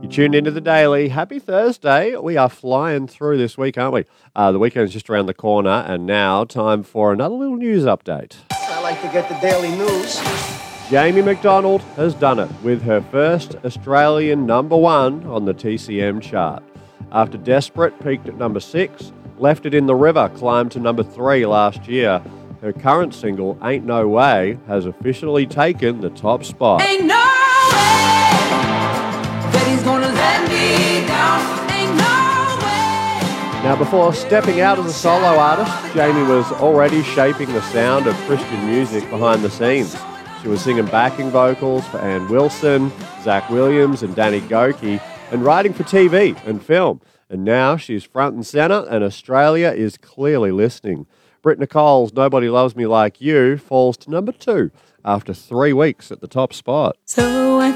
You tuned into the Daily. Happy Thursday. We are flying through this week, aren't we? The weekend's just around the corner, and now time for another little news update. I like to get the daily news. Jamie McDonald has done it with her first Australian number one on the TCM chart. After Desperate peaked at number 6, Left It in the River climbed to number 3 last year. Her current single, Ain't No Way, has officially taken the top spot. Ain't no way that he's gonna let me down. Ain't no way. Now, before stepping out as a solo artist, Jamie was already shaping the sound of Christian music behind the scenes. She was singing backing vocals for Ann Wilson, Zach Williams and Danny Goki, and writing for TV and film. And now she's front and centre, and Australia is clearly listening. Britt Nicole's Nobody Loves Me Like You falls to number 2 after 3 weeks at the top spot. So I